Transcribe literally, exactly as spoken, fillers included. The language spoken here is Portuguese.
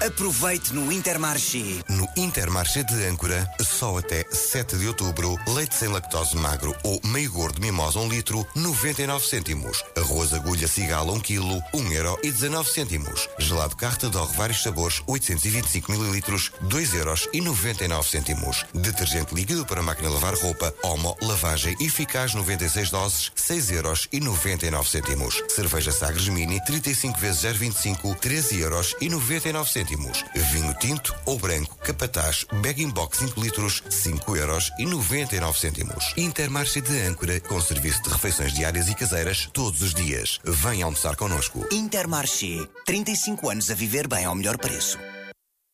Aproveite no Intermarché. No Intermarché de Âncora, só até sete de outubro, leite sem lactose magro ou meio gordo mimosa um litro, noventa e nove cêntimos. Arroz agulha cigala um quilo, um euro e dezanove cêntimos. Gelado Carte d'Or vários sabores, oitocentos e vinte e cinco mililitros, dois euros e noventa e nove cêntimos. Detergente líquido para máquina de lavar roupa, Omo, lavagem eficaz noventa e seis doses, seis euros e noventa e nove cêntimos. Cerveja Sagres Mini, trinta e cinco vezes zero vinte e cinco, treze euros e noventa e nove cêntimos. Vinho tinto ou branco, Capataz, Bag Box cinco litros, cinco euros e noventa e nove cêntimos. Intermarché de Âncora, com serviço de refeições diárias e caseiras todos os dias. Venha almoçar connosco. Intermarché. trinta e cinco anos a viver bem ao melhor preço.